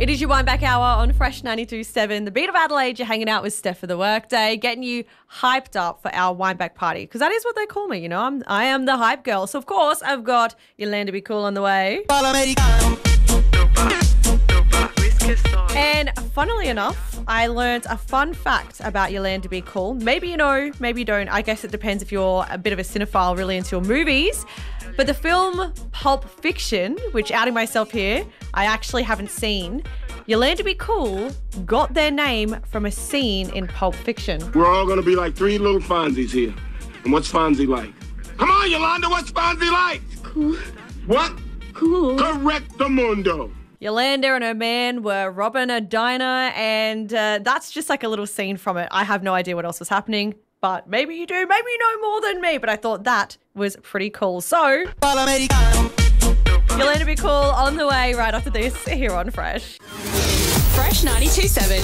It is your Wind Back Hour on Fresh 92.7, the beat of Adelaide. You're hanging out with Steph for the workday, getting you hyped up for our Wind Back party, because that is what they call me, you know. I am the hype girl. So, of course, I've got Yolanda Be Cool on the way. And funnily enough, I learnt a fun fact about Yolanda Be Cool. Maybe you know, maybe you don't. I guess it depends if you're a bit of a cinephile, really into your movies. But the film Pulp Fiction, which, outing myself here, I actually haven't seen, Yolanda Be Cool got their name from a scene in Pulp Fiction. We're all going to be like three little Fonzies here. And what's Fonzie like? Come on, Yolanda, what's Fonzie like? Cool. What? Cool. Correctamundo. Yolanda and her man were robbing a diner, and that's just like a little scene from it. I have no idea what else was happening, but maybe you do. Maybe you know more than me, but I thought that was pretty cool. So, Yolanda Be Cool on the way right after this here on Fresh. Fresh 92.7.